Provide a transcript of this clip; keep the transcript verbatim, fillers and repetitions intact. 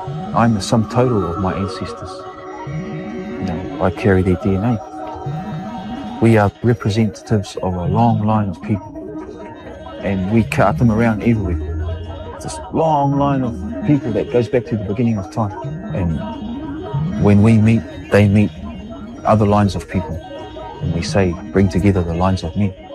I'm the sum total of my ancestors. You know, I carry their D N A. We are representatives of a long line of people, and we cut them around everywhere. This long line of people that goes back to the beginning of time. And when we meet, they meet other lines of people. And we say, bring together the lines of men.